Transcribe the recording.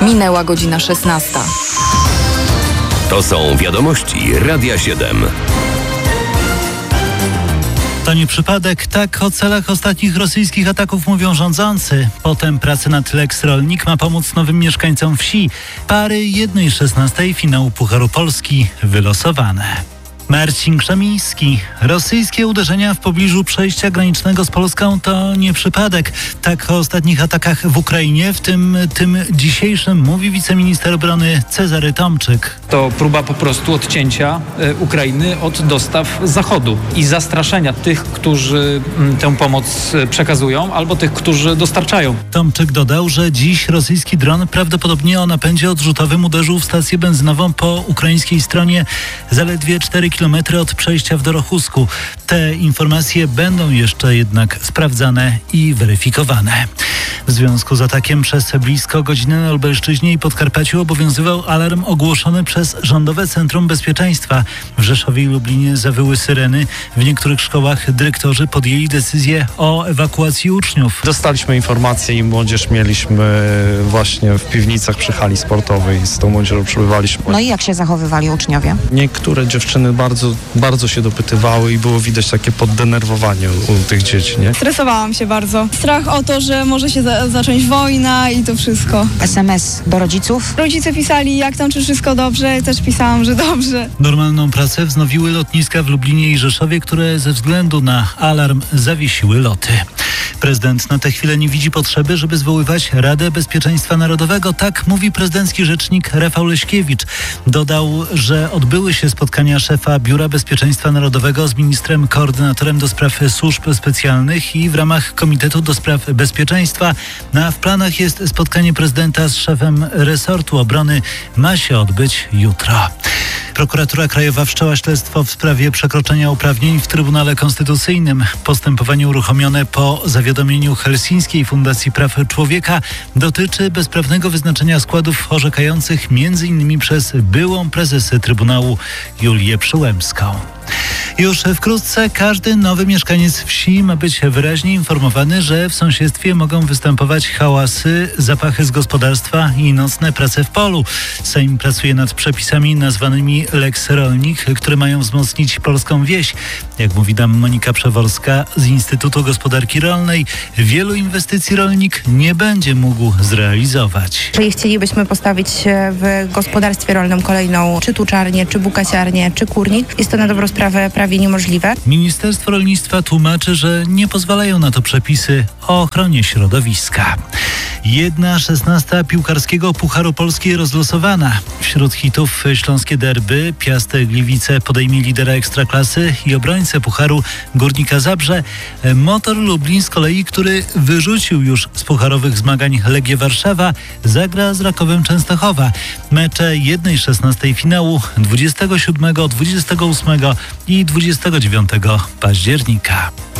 Minęła godzina 16. To są wiadomości Radia 7. To nie przypadek, tak o celach ostatnich rosyjskich ataków mówią rządzący. Potem prace nad Lex Rolnik ma pomóc nowym mieszkańcom wsi. Pary 1/16 finału Pucharu Polski wylosowane. Marcin Krzemiński. Rosyjskie uderzenia w pobliżu przejścia granicznego z Polską to nie przypadek. Tak o ostatnich atakach w Ukrainie, w tym dzisiejszym, mówi wiceminister obrony Cezary Tomczyk. To próba po prostu odcięcia Ukrainy od dostaw Zachodu i zastraszenia tych, którzy tę pomoc przekazują, albo tych, którzy dostarczają. Tomczyk dodał, że dziś rosyjski dron prawdopodobnie o napędzie odrzutowym uderzył w stację benzynową po ukraińskiej stronie zaledwie 4 km od przejścia w Dorochusku. Te informacje będą jeszcze jednak sprawdzane i weryfikowane. W związku z atakiem przez blisko godzinę na Lubelszczyźnie i Podkarpaciu obowiązywał alarm ogłoszony przez Rządowe Centrum Bezpieczeństwa. W Rzeszowie i Lublinie zawyły syreny. W niektórych szkołach dyrektorzy podjęli decyzję o ewakuacji uczniów. Dostaliśmy informację i młodzież mieliśmy właśnie w piwnicach przy hali sportowej. Z tą młodzieżą przebywaliśmy. No i jak się zachowywali uczniowie? Niektóre dziewczyny bardzo się dopytywały i było widać takie poddenerwowanie u tych dzieci, nie? Stresowałam się bardzo. Strach o to, że może się zacząć wojna i to wszystko. SMS do rodziców? Rodzice pisali, jak tam, czy wszystko dobrze. Też pisałam, że dobrze. Normalną pracę wznowiły lotniska w Lublinie i Rzeszowie, które ze względu na alarm zawiesiły loty. Prezydent na tę chwilę nie widzi potrzeby, żeby zwoływać Radę Bezpieczeństwa Narodowego. Tak mówi prezydencki rzecznik Rafał Leśkiewicz. Dodał, że odbyły się spotkania szefa Biura Bezpieczeństwa Narodowego z ministrem koordynatorem do spraw służb specjalnych i w ramach Komitetu do spraw Bezpieczeństwa. A w planach jest spotkanie prezydenta z szefem resortu obrony. Ma się odbyć jutro. Prokuratura Krajowa wszczęła śledztwo w sprawie przekroczenia uprawnień w Trybunale Konstytucyjnym. Postępowanie uruchomione po zawiadomieniu Helsińskiej Fundacji Praw Człowieka dotyczy bezprawnego wyznaczenia składów orzekających m.in. przez byłą prezes Trybunału Julię Przyłębską. Już wkrótce każdy nowy mieszkaniec wsi ma być wyraźnie informowany, że w sąsiedztwie mogą występować hałasy, zapachy z gospodarstwa i nocne prace w polu. Sejm pracuje nad przepisami nazwanymi Lex Rolnik, które mają wzmocnić polską wieś. Jak mówi nam Monika Przeworska z Instytutu Gospodarki Rolnej, wielu inwestycji rolnik nie będzie mógł zrealizować. Jeżeli chcielibyśmy postawić w gospodarstwie rolnym kolejną czy tuczarnię, czy bukaciarnię, czy kurnik, jest to na dobrą sprawę prawie niemożliwe. Ministerstwo Rolnictwa tłumaczy, że nie pozwalają na to przepisy o ochronie środowiska. 1/16 piłkarskiego Pucharu Polski rozlosowana. Wśród hitów śląskie derby, Piast Gliwice podejmie lidera Ekstraklasy i obrońcę Pucharu Górnika Zabrze. Motor Lublin z kolei, który wyrzucił już z pucharowych zmagań Legię Warszawa, zagra z Rakowem Częstochowa. Mecze 1/16 finału 27, 28 i 29 października.